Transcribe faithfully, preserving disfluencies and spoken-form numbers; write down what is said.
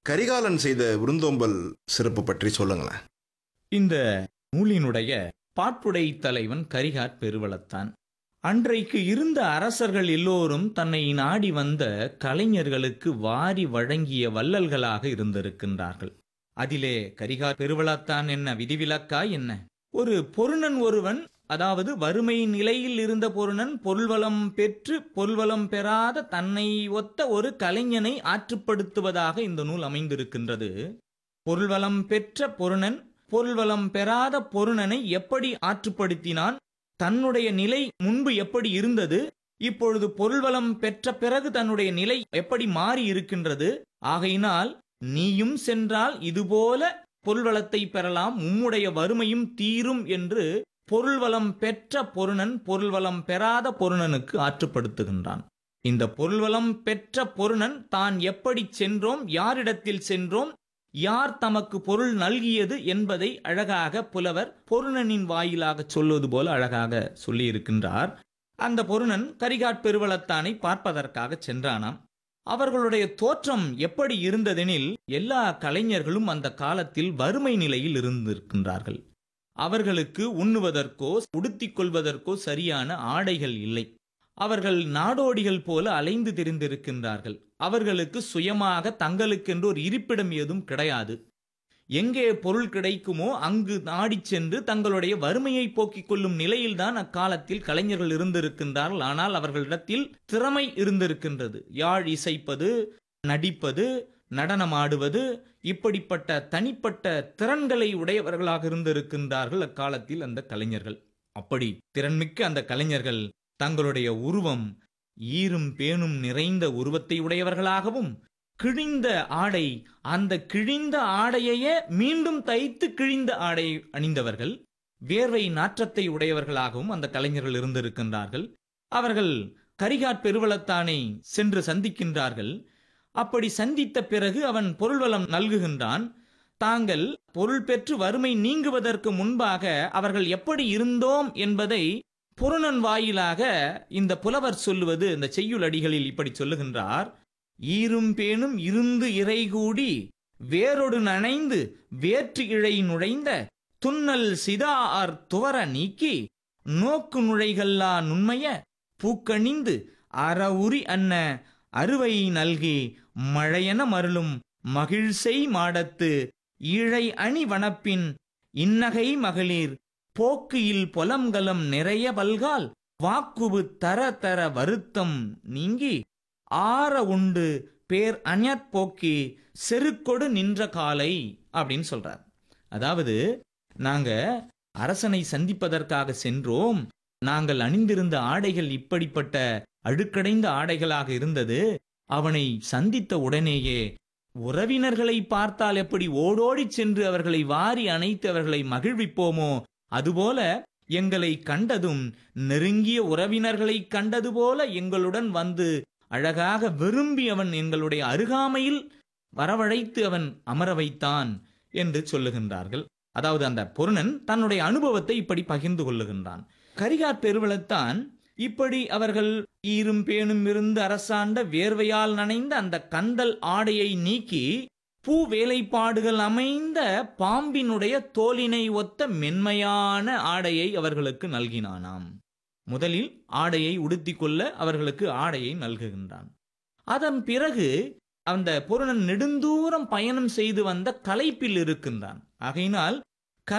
கரிகாலன் செய்த விருந்தோம்பல் சிறப்பு பற்றி சொல்லுங்களேன். இந்த நூலினுடைய பாட்டுடை தலைவன் கரிகாற் பெருவளத்தான். அன்றைக்கு இருந்த அரசர்கள் எல்லோரும் தன்னை நாடி வந்த கலைஞர்களுக்கு வாரி வழங்கிய வள்ளல்களாக இருந்திருக்கின்றார்கள். அதிலே கரிகாற் பெருவளத்தான் என்ன விதிவிலக்கா என்ன? ஒரு பொருணன் ஒருவன், அதாவது வறுமை நிலையில் இருந்த பொருணன் பொருள்வளம் பெற்று பொருள்வளம் பெறாத தன்னை ஒத்த ஒரு கலைஞனை ஆற்றுப்படுத்துவதாக இந்த நூல் அமைந்திருக்கின்றது. பொருள்வளம் பெற்ற பொருணன் பொருள்வளம் பெறாத பொருணனை எப்படி ஆற்றுப்படுத்தினான், தன்னுடைய நிலை முன்பு எப்படி இருந்தது, இப்பொழுது பொருள்வளம் பெற்ற பிறகு தன்னுடைய நிலை எப்படி மாறி இருக்கின்றது. ஆகையினால் நீயும் சென்றால் இதுபோல பொருள்வளத்தை பெறலாம், உம்முடைய வறுமையும் தீரும் என்று பொருள்வளம் பெற்ற பொருணன் பொருள்வளம் பெறாத பொருணனுக்கு ஆற்றுப்படுத்துகின்றான். இந்த பொருள்வளம் பெற்ற பொருணன் தான் எப்படி சென்றோம், யாரிடத்தில் சென்றோம், யார் தமக்கு பொருள் நல்கியது என்பதை அழகாக புலவர் பொருணனின் வாயிலாக சொல்வது போல அழகாக சொல்லி இருக்கின்றார். அந்த பொருணன் கரிகாற் பெருவளத்தானை பார்ப்பதற்காக சென்றானாம். அவர்களுடைய தோற்றம் எப்படி இருந்ததெனில், எல்லா கலைஞர்களும் அந்த காலத்தில் வறுமை நிலையில் இருந்திருக்கின்றார்கள். அவர்களுக்கு உண்ணுவதற்கோ உடுத்திக் கொள்வதற்கோ சரியான ஆடைகள் இல்லை. அவர்கள் நாடோடிகள் போல அலைந்து திரிந்திருக்கின்றார்கள். அவர்களுக்கு சுயமாக தங்களுக்கென்று ஒரு இருப்பிடம் ஏதும் கிடையாது. எங்கே பொருள் கிடைக்குமோ அங்கு நாடி சென்று தங்களுடைய வறுமையை போக்கிக் கொள்ளும் நிலையில்தான் அக்காலத்தில் கலைஞர்கள் இருந்திருக்கின்றார்கள். ஆனால் அவர்களிடத்தில் திறமை இருந்திருக்கின்றது. யாழ் இசைப்பது, நடிப்பது, நடனமாடுவது, இப்படிப்பட்ட தனிப்பட்ட திறன்களை உடையவர்களாக இருந்திருக்கின்றார்கள் அக்காலத்தில் அந்த கலைஞர்கள். அப்படி திறன்மிக்க அந்த கலைஞர்கள் தங்களுடைய உருவம் ஈரும் பேணும் நிறைந்த உருவத்தை உடையவர்களாகவும், கிழிந்த ஆடை, அந்த கிழிந்த ஆடையையே மீண்டும் தைத்து கிழிந்த ஆடை அணிந்தவர்கள், வேர்வை நாற்றத்தை உடையவர்களாகவும் அந்த கலைஞர்கள் இருந்திருக்கின்றார்கள். அவர்கள் கரிகாற் பெருவளத்தானை சென்று சந்திக்கின்றார்கள். அப்படி சந்தித்த பிறகு அவன் பொருள்வளம் நல்குகின்றான். தாங்கள் பொருள் பெற்று வறுமை நீங்குவதற்கு முன்பாக அவர்கள் எப்படி இருந்தோம் என்பதை பொருணன் வாயிலாக இந்த புலவர் சொல்லுவது இந்த செய்யுள் அடிகளில் இப்படி சொல்லுகின்றார். ஈரும் பேணும் இருந்து இறைகூடி வேரொடு நனைந்து வேற்று இழை நுழைந்த துன்னல் சிதார் துவர நீக்கி நோக்கு நுழைகல்லா நுண்மைய பூக்கணிந்து அறவுரி அன்ன அறுவை நல்கி மழையென மருளும் மகிழ்செய் மாடத்து ஈழை அணி வனப்பின் இன்னகை மகளிர் போக்கு இல் பொலம்கலம் நிறைய வல்கால் வாக்குபு தர தர வருத்தம் நீங்கி ஆற உண்டு பேர் அஞற் போக்கி செருக்கொடு நின்ற காலை அப்படின்னு சொல்றார். அதாவது, நாங்க அரசனை சந்திப்பதற்காக சென்றோம். நாங்கள் அணிந்திருந்த ஆடைகள் இப்படிப்பட்ட அழுக்கடைந்த ஆடைகளாக இருந்தது. அவனை சந்தித்த உடனேயே உறவினர்களை பார்த்தால் எப்படி ஓடோடி சென்று அவர்களை வாரி அணைத்து அவர்களை மகிழ்விப்போமோ, அதுபோல எங்களை கண்டதும் நெருங்கிய உறவினர்களை கண்டது போல எங்களுடன் வந்து அழகாக விரும்பி அவன் எங்களுடைய அருகாமையில் வரவழைத்து அவன் அமர வைத்தான் என்று சொல்லுகின்றார்கள். அதாவது அந்த பொருணன் தன்னுடைய அனுபவத்தை இப்படி பகிர்ந்து கொள்ளுகின்றான். கரிகாற் பெருவளத்தான் இப்படி அவர்கள் ஈரும் பேணும் இருந்து அரசாண்ட வேர்வையால் நனைந்த அந்த கந்தல் ஆடையை நீக்கி பூ வேலைப்பாடுகள் அமைந்த பாம்பினுடைய தோலினை ஒத்த மென்மையான ஆடையை அவர்களுக்கு நல்கினானாம். முதலில் ஆடையை உடுத்திக் கொள்ள அவர்களுக்கு ஆடையை நல்குகின்றான். அதன் பிறகு அந்த பொருணன் நெடுந்தூரம் பயணம் செய்து வந்த களைப்பில் இருக்கின்றான். ஆகையினால்